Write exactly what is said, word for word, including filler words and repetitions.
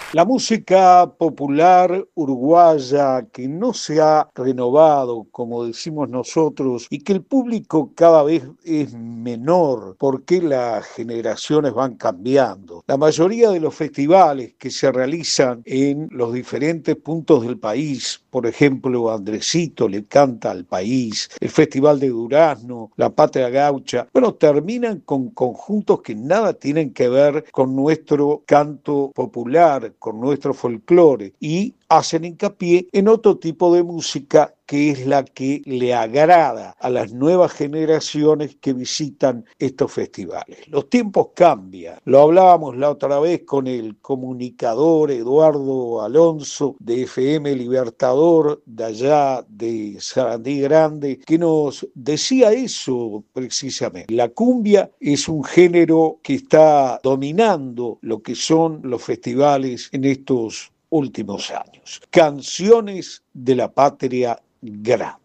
La música popular uruguaya que no se ha renovado, como decimos nosotros, y que el público cada vez es menor porque las generaciones van cambiando. La mayoría de los festivales que se realizan en los diferentes puntos del país, por ejemplo, Andresito le canta al país, el Festival de Durazno, la Patria Gaucha, bueno, terminan con conjuntos que nada tienen que ver con nuestro canto popular, con nuestro folclore, y hacen hincapié en otro tipo de música que es la que le agrada a las nuevas generaciones que visitan estos festivales. Los tiempos cambian. Lo hablábamos la otra vez con el comunicador Eduardo Alonso de F M Libertador, de allá de Sarandí Grande, que nos decía eso precisamente. La cumbia es un género que está dominando lo que son los festivales en estos últimos años. Canciones de la patria grande.